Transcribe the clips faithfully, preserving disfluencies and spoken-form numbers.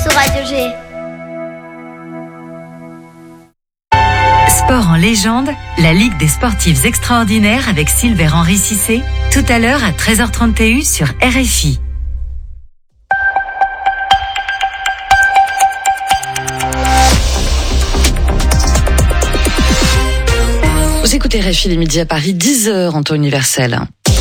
sur Radio G. Sport en légende, la Ligue des sportifs extraordinaires avec Silver Henri Cissé, tout à l'heure à treize heures trente sur R F I. Vous écoutez R F I les midis à Paris, dix heures en temps universel.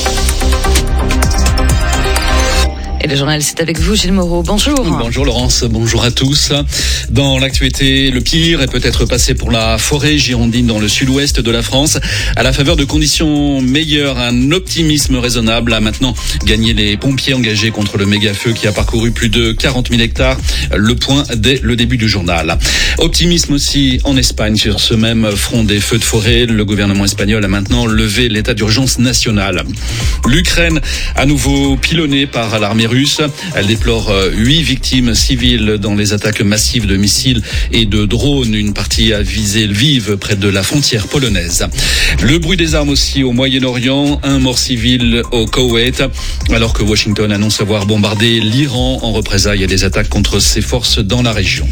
Et le journal, c'est avec vous, Gilles Moreau. Bonjour. Bonjour Laurence, bonjour à tous. Dans l'actualité, le pire est peut-être passé pour la forêt girondine dans le sud-ouest de la France. À la faveur de conditions meilleures, un optimisme raisonnable a maintenant gagné les pompiers engagés contre le méga-feu qui a parcouru plus de quarante mille hectares. Le point dès le début du journal. Optimisme aussi en Espagne sur ce même front des feux de forêt. Le gouvernement espagnol a maintenant levé l'état d'urgence national. L'Ukraine, à nouveau pilonnée par l'armée russe. Elle déplore huit victimes civiles dans les attaques massives de missiles et de drones. Une partie à visée Lviv, près de la frontière polonaise. Le bruit des armes aussi au Moyen-Orient. Un mort civil au Koweït, alors que Washington annonce avoir bombardé l'Iran en représailles à des attaques contre ses forces dans la région.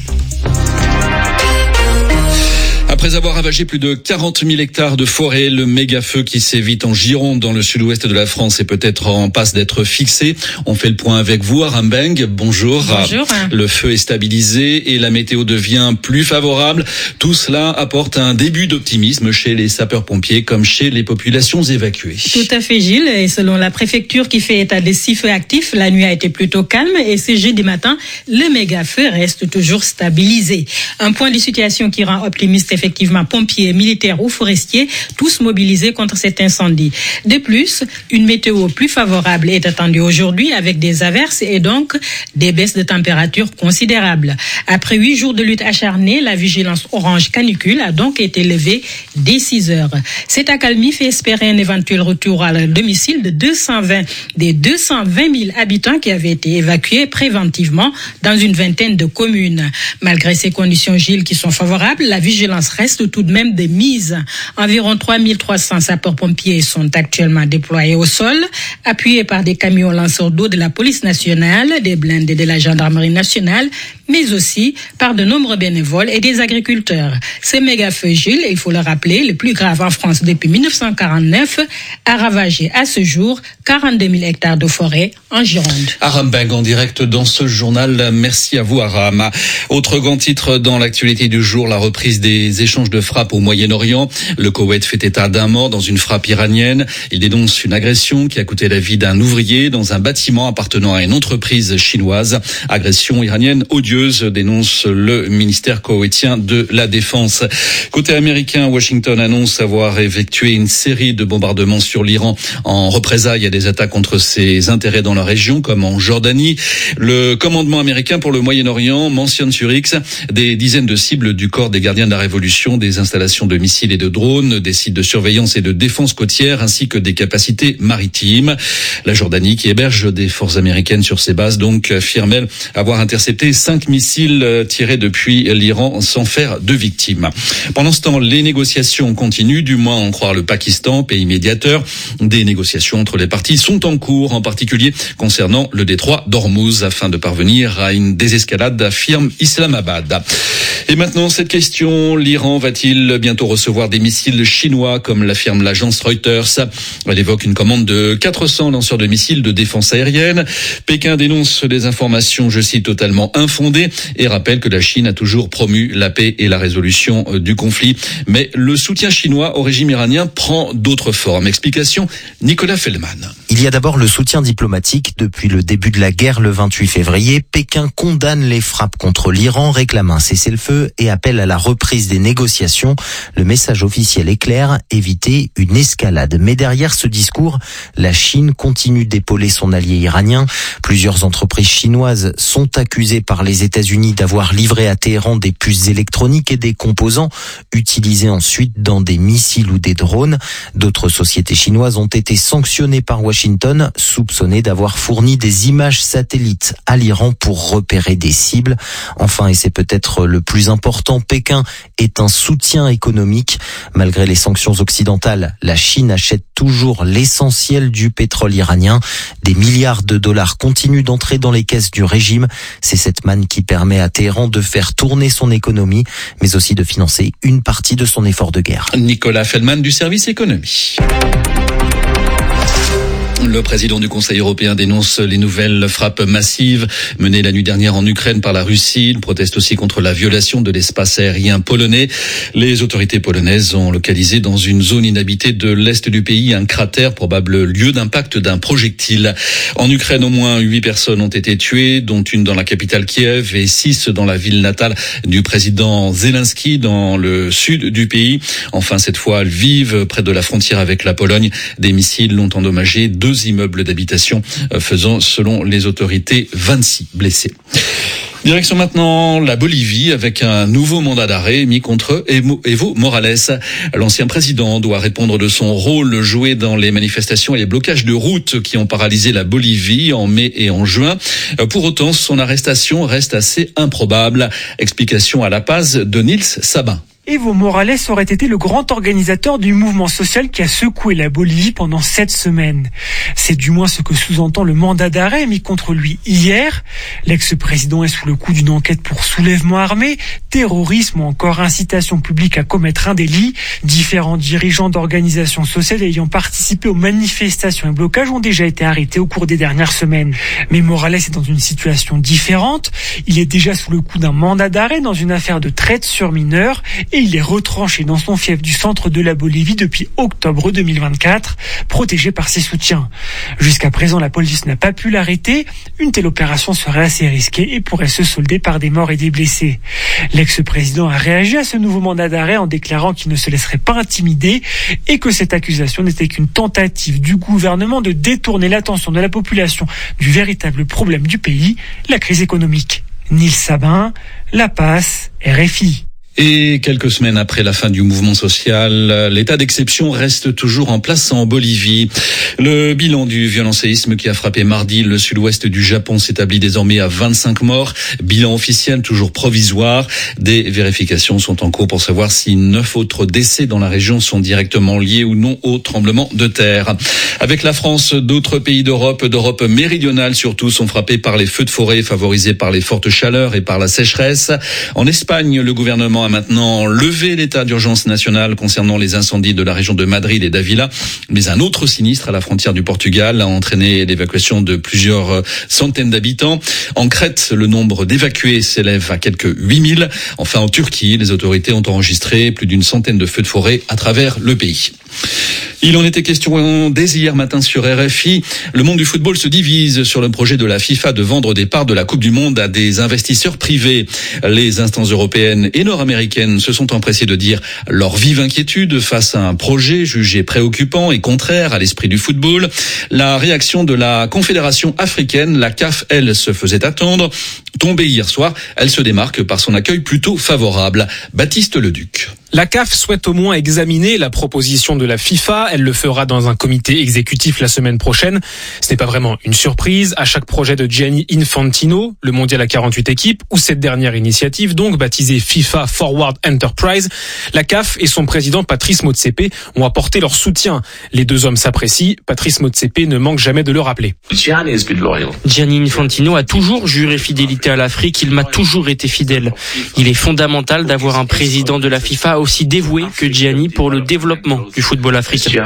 Après avoir ravagé plus de quarante mille hectares de forêt, le méga-feu qui sévit en Gironde dans le sud-ouest de la France est peut-être en passe d'être fixé. On fait le point avec vous, Aram Beng. Bonjour. Bonjour. Le feu est stabilisé et la météo devient plus favorable. Tout cela apporte un début d'optimisme chez les sapeurs-pompiers comme chez les populations évacuées. Tout à fait, Gilles. Et selon la préfecture qui fait état des six feux actifs, la nuit a été plutôt calme et ce jeudi matin, le méga-feu reste toujours stabilisé. Un point de situation qui rend optimiste effectivement pompiers, militaires ou forestiers, tous mobilisés contre cet incendie. De plus, une météo plus favorable est attendue aujourd'hui avec des averses et donc des baisses de température considérables. Après huit jours de lutte acharnée, la vigilance orange canicule a donc été levée dès six heures. Cette accalmie fait espérer un éventuel retour à leur domicile de deux cent vingt des deux cent vingt mille habitants qui avaient été évacués préventivement dans une vingtaine de communes. Malgré ces conditions, Gilles, qui sont favorables, la vigilance reste tout de même de mise. Environ trois mille trois cents sapeurs-pompiers sont actuellement déployés au sol, appuyés par des camions lanceurs d'eau de la police nationale, des blindés de la gendarmerie nationale, mais aussi par de nombreux bénévoles et des agriculteurs. Ce méga-feu, Gilles, il faut le rappeler, le plus grave en France depuis dix-neuf cent quarante-neuf, a ravagé à ce jour quarante-deux mille hectares de forêt en Gironde. Aram Beng en direct dans ce journal. Merci à vous, Aram. Autre grand titre dans l'actualité du jour, la reprise des échanges de frappes au Moyen-Orient. Le Koweït fait état d'un mort dans une frappe iranienne. Il dénonce une agression qui a coûté la vie d'un ouvrier dans un bâtiment appartenant à une entreprise chinoise. Agression iranienne odieuse, dénonce le ministère koweïtien de la Défense. Côté américain, Washington annonce avoir effectué une série de bombardements sur l'Iran en représailles à des attaques contre ses intérêts dans la région, comme en Jordanie. Le commandement américain pour le Moyen-Orient mentionne sur X des dizaines de cibles du corps des gardiens de la Révolution, des installations de missiles et de drones, des sites de surveillance et de défense côtière, ainsi que des capacités maritimes. La Jordanie, qui héberge des forces américaines sur ses bases, donc affirme elle avoir intercepté cinq missiles tirés depuis l'Iran sans faire de victimes. Pendant ce temps, les négociations continuent, du moins en croire le Pakistan, pays médiateur. Des négociations entre les parties sont en cours, en particulier concernant le détroit d'Ormuz, afin de parvenir à une désescalade, affirme Islamabad. Et maintenant, cette question, l'Iran va-t-il bientôt recevoir des missiles chinois, comme l'affirme l'agence Reuters? Elle évoque une commande de quatre cents lanceurs de missiles de défense aérienne. Pékin dénonce des informations, je cite, totalement infondées et rappelle que la Chine a toujours promu la paix et la résolution du conflit. Mais le soutien chinois au régime iranien prend d'autres formes. Explication, Nicolas Feldman. Il y a d'abord le soutien diplomatique. Depuis le début de la guerre, le vingt-huit février, Pékin condamne les frappes contre l'Iran, réclame un cessez-le-feu et appelle à la reprise des négociations. Le message officiel est clair, éviter une escalade. Mais derrière ce discours, la Chine continue d'épauler son allié iranien. Plusieurs entreprises chinoises sont accusées par les États-Unis d'avoir livré à Téhéran des puces électroniques et des composants utilisés ensuite dans des missiles ou des drones. D'autres sociétés chinoises ont été sanctionnées par Washington Washington, soupçonné d'avoir fourni des images satellites à l'Iran pour repérer des cibles. Enfin, et c'est peut-être le plus important, Pékin est un soutien économique. Malgré les sanctions occidentales, la Chine achète toujours l'essentiel du pétrole iranien. Des milliards de dollars continuent d'entrer dans les caisses du régime. C'est cette manne qui permet à Téhéran de faire tourner son économie, mais aussi de financer une partie de son effort de guerre. Nicolas Feldman du service économie. Le président du Conseil européen dénonce les nouvelles frappes massives menées la nuit dernière en Ukraine par la Russie. Il proteste aussi contre la violation de l'espace aérien polonais. Les autorités polonaises ont localisé dans une zone inhabitée de l'est du pays un cratère, probable lieu d'impact d'un projectile. En Ukraine, au moins huit personnes ont été tuées, dont une dans la capitale Kiev et six dans la ville natale du président Zelensky, dans le sud du pays. Enfin, cette fois à Lviv, près de la frontière avec la Pologne, des missiles l'ont endommagé. Deux immeubles d'habitation, faisant, selon les autorités, vingt-six blessés. Direction maintenant la Bolivie avec un nouveau mandat d'arrêt mis contre Evo Morales. L'ancien président doit répondre de son rôle joué dans les manifestations et les blocages de routes qui ont paralysé la Bolivie en mai et en juin. Pour autant, son arrestation reste assez improbable. Explication à La Paz de Nils Sabin. Evo Morales aurait été le grand organisateur du mouvement social qui a secoué la Bolivie pendant sept semaines. C'est du moins ce que sous-entend le mandat d'arrêt mis contre lui hier. L'ex-président est sous le coup d'une enquête pour soulèvement armé, terrorisme ou encore incitation publique à commettre un délit. Différents dirigeants d'organisations sociales ayant participé aux manifestations et blocages ont déjà été arrêtés au cours des dernières semaines. Mais Morales est dans une situation différente. Il est déjà sous le coup d'un mandat d'arrêt dans une affaire de traite sur mineurs et il est retranché dans son fief du centre de la Bolivie depuis octobre deux mille vingt-quatre, protégé par ses soutiens. Jusqu'à présent, la police n'a pas pu l'arrêter. Une telle opération serait assez risquée et pourrait se solder par des morts et des blessés. L'ex-président a réagi à ce nouveau mandat d'arrêt en déclarant qu'il ne se laisserait pas intimider et que cette accusation n'était qu'une tentative du gouvernement de détourner l'attention de la population du véritable problème du pays, la crise économique. Nils Sabin, La Paz, R F I. Et quelques semaines après la fin du mouvement social, l'état d'exception reste toujours en place en Bolivie. Le bilan du violent séisme qui a frappé mardi le sud-ouest du Japon s'établit désormais à vingt-cinq morts. Bilan officiel toujours provisoire. Des vérifications sont en cours pour savoir si neuf autres décès dans la région sont directement liés ou non au tremblement de terre. Avec la France, d'autres pays d'Europe, d'Europe méridionale surtout, sont frappés par les feux de forêt favorisés par les fortes chaleurs et par la sécheresse. En Espagne, le gouvernement a maintenant levé l'état d'urgence nationale concernant les incendies de la région de Madrid et d'Avila. Mais un autre sinistre à la frontière du Portugal a entraîné l'évacuation de plusieurs centaines d'habitants. En Crète, le nombre d'évacués s'élève à quelques huit mille. Enfin, en Turquie, les autorités ont enregistré plus d'une centaine de feux de forêt à travers le pays. Il en était question dès hier matin sur R F I. Le monde du football se divise sur le projet de la FIFA de vendre des parts de la Coupe du Monde à des investisseurs privés. Les instances européennes et nord-américaines se sont empressées de dire leur vive inquiétude face à un projet jugé préoccupant et contraire à l'esprit du football. La réaction de la Confédération africaine, la C A F, elle, se faisait attendre. Tombée hier soir, elle se démarque par son accueil plutôt favorable. Baptiste Leduc. La C A F souhaite au moins examiner la proposition de la FIFA. Elle le fera dans un comité exécutif la semaine prochaine. Ce n'est pas vraiment une surprise. À chaque projet de Gianni Infantino, le mondial à quarante-huit équipes, ou cette dernière initiative, donc baptisée FIFA Forward Enterprise, la C A F et son président Patrice Motsepe ont apporté leur soutien. Les deux hommes s'apprécient. Patrice Motsepe ne manque jamais de le rappeler. Gianni Infantino a toujours juré fidélité à l'Afrique. Il m'a toujours été fidèle. Il est fondamental d'avoir un président de la FIFA aussi dévoué que Gianni pour le développement du football africain.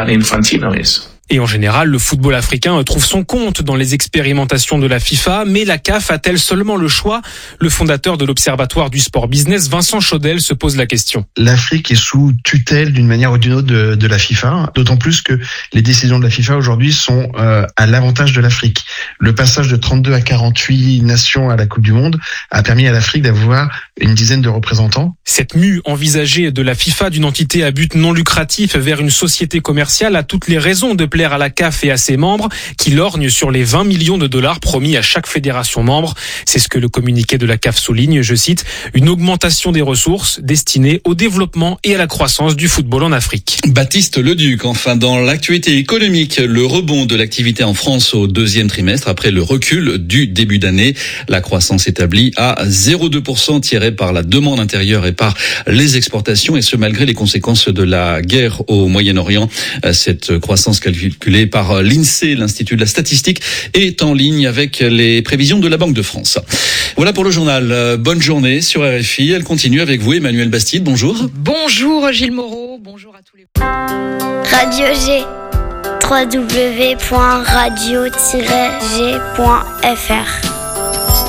Et en général, le football africain trouve son compte dans les expérimentations de la FIFA, mais la C A F a-t-elle seulement le choix ? Le fondateur de l'Observatoire du sport business, Vincent Chaudel, se pose la question. L'Afrique est sous tutelle d'une manière ou d'une autre de, de la FIFA, d'autant plus que les décisions de la FIFA aujourd'hui sont euh, à l'avantage de l'Afrique. Le passage de trente-deux à quarante-huit nations à la Coupe du Monde a permis à l'Afrique d'avoir une dizaine de représentants. Cette mue envisagée de la FIFA d'une entité à but non lucratif vers une société commerciale a toutes les raisons de plaire à la C A F et à ses membres qui lorgnent sur les vingt millions de dollars promis à chaque fédération membre. C'est ce que le communiqué de la C A F souligne, je cite, une augmentation des ressources destinées au développement et à la croissance du football en Afrique. Baptiste Leduc, enfin dans l'actualité économique, le rebond de l'activité en France au deuxième trimestre après le recul du début d'année. La croissance établie à zéro virgule deux pour cent tirée par la demande intérieure et par les exportations, et ce malgré les conséquences de la guerre au Moyen-Orient. Cette croissance calculée par l'INSEE, l'Institut de la Statistique, est en ligne avec les prévisions de la Banque de France. Voilà pour le journal. Bonne journée sur R F I. Elle continue avec vous, Emmanuel Bastide. Bonjour. Bonjour Gilles Moreau. Bonjour à tous les... Radio G. w w w point radio tiret g point f r